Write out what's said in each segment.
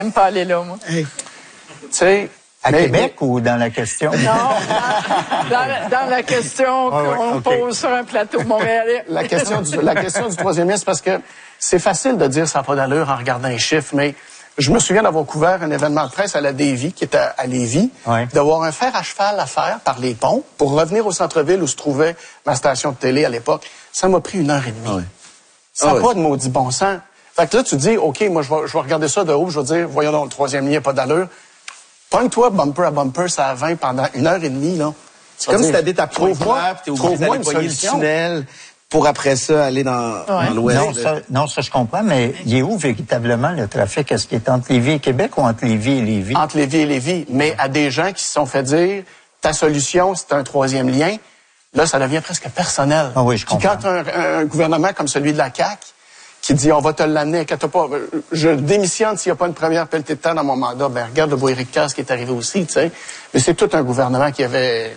J'aime pas aller là, moi. Hey. Tu sais... À Québec ou dans la question? Non, dans la question qu'on pose sur un plateau montréalais. La question du troisième lien, c'est parce que c'est facile de dire ça n'a pas d'allure en regardant les chiffres, mais je me souviens d'avoir couvert un événement de presse à la Davie, qui était à Lévis, d'avoir un fer à cheval à faire par les ponts pour revenir au centre-ville où se trouvait ma station de télé à l'époque. Ça m'a pris 1h30. Ouais. Ça n'a pas de maudit bon sens. Fait que là, tu dis, OK, moi, je vais regarder ça de haut, je vais dire, voyons donc, le troisième lien n'a pas d'allure. Pogne-toi bumper à bumper, ça à 20 pendant 1h30, là. C'est comme si t'habites à Pointe-Noire, puis t'es obligé d'aller poigner le tunnel pour après ça aller dans l'ouest. Non, ça, je comprends, mais il est où véritablement le trafic? Est-ce qu'il est entre Lévis et Québec ou entre Lévis et Lévis? Entre Lévis et Lévis, mais à des gens qui se sont fait dire, ta solution, c'est un troisième lien, là, ça devient presque personnel. Ah oui, je comprends. Puis quand un gouvernement comme celui de la CAQ, qui dit, on va te l'amener, inquiète pas, je démissionne s'il n'y a pas une première pelletée de temps dans mon mandat. Ben, regarde le beau Éric Kerr, ce qui est arrivé aussi, tu sais. Mais c'est tout un gouvernement qui avait...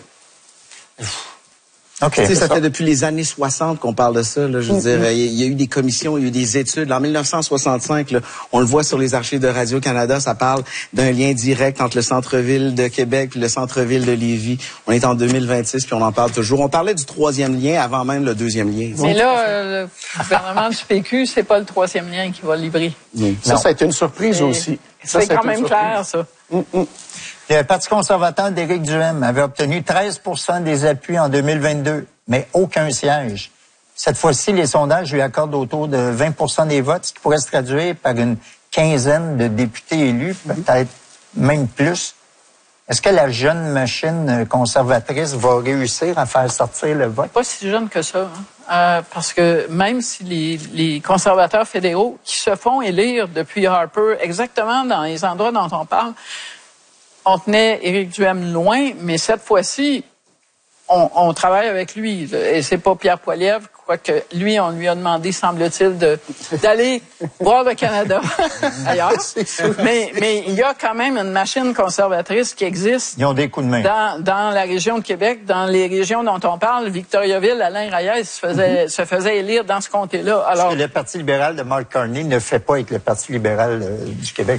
Okay. Tu sais, ça fait depuis les années 60 qu'on parle de ça, là. Je veux dire, il y a eu des commissions, il y a eu des études. En 1965, là, on le voit sur les archives de Radio-Canada, ça parle d'un lien direct entre le centre-ville de Québec et le centre-ville de Lévis. On est en 2026, puis on en parle toujours. On parlait du troisième lien avant même le deuxième lien. Mais là, le gouvernement du PQ, c'est pas le troisième lien qui va livrer. Ça a été une surprise aussi. C'est quand même clair, ça. Le Parti conservateur d'Éric Duhem avait obtenu 13 % des appuis en 2022, mais aucun siège. Cette fois-ci, les sondages lui accordent autour de 20 % des votes, ce qui pourrait se traduire par une quinzaine de députés élus, peut-être même plus. Est-ce que la jeune machine conservatrice va réussir à faire sortir le vote? Pas si jeune que ça, hein? Parce que même si les conservateurs fédéraux qui se font élire depuis Harper, exactement dans les endroits dont on parle, on tenait Éric Duhem loin, mais cette fois-ci, on travaille avec lui. Et c'est pas Pierre Poilievre, quoique lui, on lui a demandé, semble-t-il, d'aller voir le Canada ailleurs. Mais il y a quand même une machine conservatrice qui existe. Ils ont des coups de main. Dans la région de Québec, dans les régions dont on parle, Victoriaville, Alain Reyes se faisait élire dans ce comté-là. Alors, parce que le Parti libéral de Mark Carney ne fait pas avec le Parti libéral du Québec.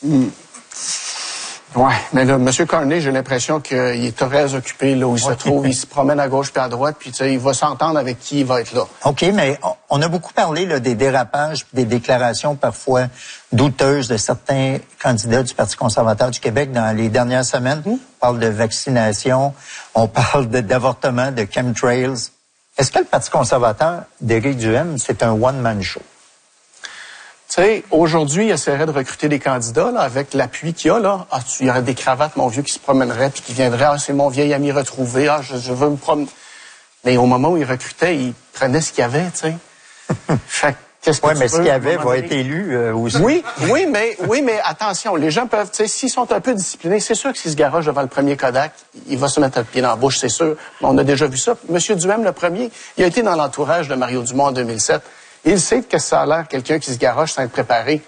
Ouais, mais là, M. Carney, j'ai l'impression qu'il est très occupé là où il se trouve. Il se promène à gauche puis à droite, puis tu sais, il va s'entendre avec qui il va être là. OK, mais on a beaucoup parlé là, des dérapages, des déclarations parfois douteuses de certains candidats du Parti conservateur du Québec dans les dernières semaines. On parle de vaccination, on parle d'avortement, de chemtrails. Est-ce que le Parti conservateur d'Éric Duhem, c'est un one-man show? Tu sais, aujourd'hui, il essaierait de recruter des candidats là, avec l'appui qu'il y a. Là. Ah, il y aurait des cravates, mon vieux, qui se promènerait puis qui viendrait. Ah, c'est mon vieil ami retrouvé. Ah, je veux me promener. Mais au moment où il recrutait, il prenait ce qu'il y avait, tu sais. Fait qu'est-ce que mais ce qu'il y avait va être élu aussi. Oui, mais attention, les gens peuvent, tu sais, s'ils sont un peu disciplinés, c'est sûr que s'ils se garochent devant le premier Kodak, il va se mettre le pied dans la bouche, c'est sûr. On a déjà vu ça. Monsieur Duhem, le premier, il a été dans l'entourage de Mario Dumont en 2007. Il sait que ça a l'air quelqu'un qui se garoche sans être préparé.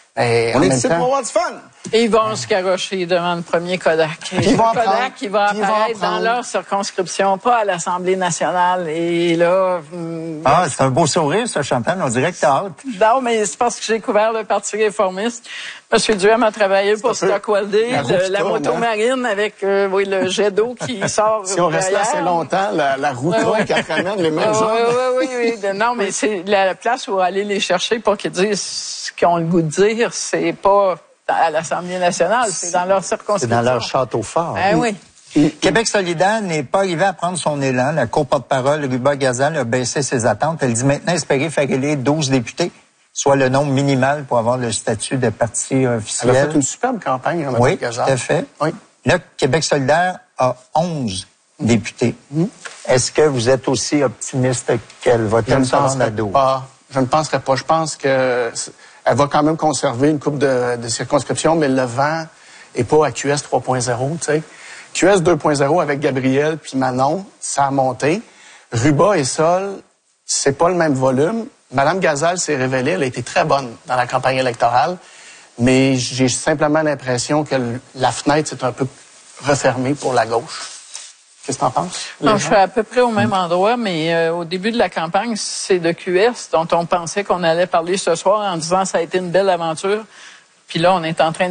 Et on est ici pour avoir du fun. Et ils vont se garocher devant le premier Kodak. Et le Kodak qui va apparaître dans leur circonscription, pas à l'Assemblée nationale. Et là... Ah, c'est un beau sourire, ça, Chantal. On dirait que t'as hâte. Non, mais c'est parce que j'ai couvert le Parti réformiste. M. Duhem a travaillé pour Stockwell Day, la moto marine avec le jet d'eau qui sort. Si on reste là assez longtemps, la route qui ramène les mêmes gens. Oui. Non, mais c'est la place où aller les chercher pour qu'ils disent ce qu'ils ont le goût de dire, c'est pas à l'Assemblée nationale, c'est dans leur circonscription. C'est dans leur château fort. Oui. Québec solidaire n'est pas arrivé à prendre son élan. La co-porte-parole, Ruba Gazal, a baissé ses attentes. Elle dit maintenant espérer faire élire 12 députés, soit le nombre minimal pour avoir le statut de parti officiel. Elle a fait une superbe campagne, Mme Gazal. Tout à fait. Oui. Là, Québec solidaire a 11 députés. Est-ce que vous êtes aussi optimiste qu'elle va se rendre à 12? Je ne penserais pas. Je pense que elle va quand même conserver une coupe de circonscriptions, mais le vent est pas à QS 3.0, tu sais. QS 2.0 avec Gabriel puis Manon, ça a monté. Ruba et Sol, c'est pas le même volume. Madame Gazal s'est révélée, elle a été très bonne dans la campagne électorale, mais j'ai simplement l'impression que la fenêtre s'est un peu refermée pour la gauche. Qu'est-ce que t'en penses? Non, je suis à peu près au même endroit, mais au début de la campagne, c'est de QS dont on pensait qu'on allait parler ce soir en disant ça a été une belle aventure. Puis là, on est en train